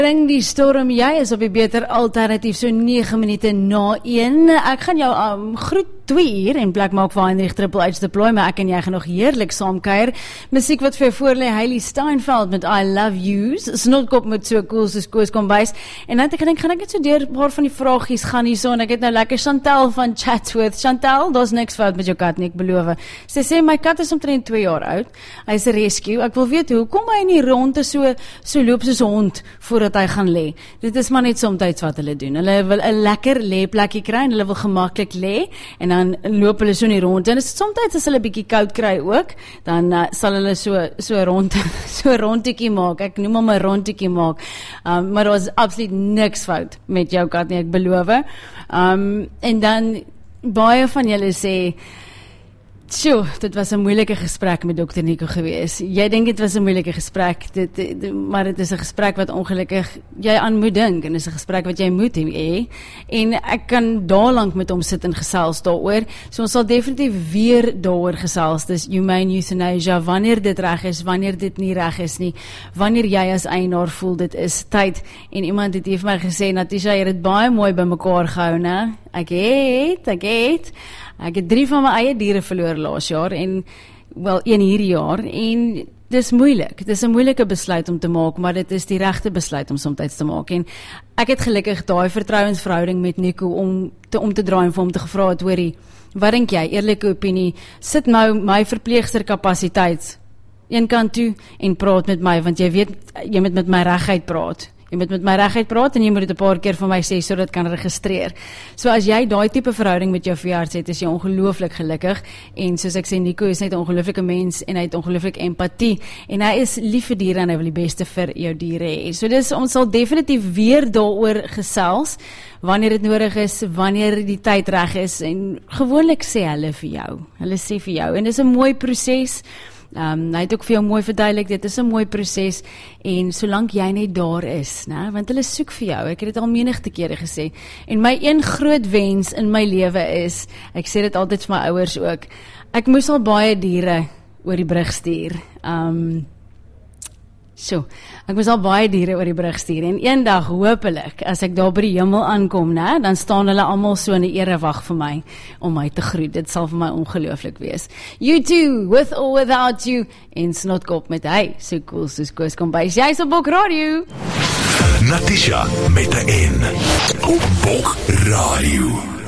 Ring die storm, jy is op die beter alternatief so 9 minute na 1. Ek gaan jou groet 2 uur en plek maak vir Heinrich Triple H deploy, maar ek en jy gaan nog heerlik saamkuier. Musiek wat vir jou voorlê, Hailey Steinfeld met I Love Yous, Snotkop met so cool soos Koos Kombuis. En dan het ek gedink, gaan ek net so deur 'n paar van die vragies gaan hier so, en ek het nou lekker Chantal van Chatsworth. Chantal, daar's niks fout met jou kat nie, ek beloof. Sy sê, my kat is omtrent 2 jaar oud, hy is 'n rescue, ek wil weet, hoekom hy nie rondte so loop soos 'n hond, voordat hy gaan lê. Dit is maar net somtyds wat hulle doen. Hulle wil 'n lekker lêplekkie kry en hulle wil gemaklik lê en dan loop hulle so in die rond. En somtyds as hulle bietjie koud kry ook, dan sal hulle so rond so rondetjie maak. Ek noem hom 'n rondetjie maak. Maar daar is absoluut niks fout met jou kat nie, ek beloof. En dan baie van julle sê, "Sjoe, dit was 'n moeilike gesprek met Dr. Nico gewees." Jy dink dit was 'n moeilike gesprek, maar dit is 'n gesprek wat ongelukkig jy aan moet dink, en dit is 'n gesprek wat jy moet hê. En ek kan daarlank met hom sit en gesels daaroor. So ons sal definitief weer daaroor gesels. Dis humane euthanasia, wanneer dit reg is, wanneer dit nie reg is nie, wanneer jy as eienaar voel dit is tyd. En iemand het vir my gesê, Natisha, jy het dit baie mooi bymekaar gehou, né? Ek het 3 van my eie diere verloor laas jaar, en wel 1 hierdie jaar, en dis moeilik. Dis 'n moeilike besluit om te maak, maar dit is die regte besluit om soms te maak. En ek het gelukkig daai vertrouensverhouding met Nico om te draai en vir hom te gevra het, hoorie, wat dink jy, eerlike opinie, sit nou my verpleegster kapasiteit een kant toe en praat met my, want jy weet, jy moet met my reguit praat. Jy moet met my reguit praat en jy moet dit 'n paar keer vir my sê sodat ek kan registreer. So as jy daai tipe verhouding met jou veearts het, is jy ongelooflik gelukkig. En soos ek sê, Nico is net 'n ongelooflike mens en hy het ongelooflik empatie en hy is lief vir diere en hy wil die beste vir jou diere hê. So ons sal definitief weer daaroor gesels wanneer dit nodig is, wanneer die tyd reg is, en gewoonlik sê hulle vir jou. Hulle sê vir jou en dis 'n mooi proses. Hy het ook vir jou mooi verduidelik, dit is 'n mooi proses, en solank jy net daar is, né? Want hulle soek vir jou, ek het dit al menigte kere gesê, en my een groot wens in my lewe is, ek sê dit altyd vir my ouers ook, ek moes al baie diere oor die brug stuur, ek moes al baie diere oor die brug stuur, en eendag hopelik, as ek daar by die hemel aankom, né, dan staan hulle almal so in 'n erewag vir my, om my te groet. Dit sal vir my ongelooflik wees. You too, with or without you, en Snotkop met hy, so cool soos Koos Kombuis. Jy's op Bok Radio. Natisha met 'n N op Bok Radio.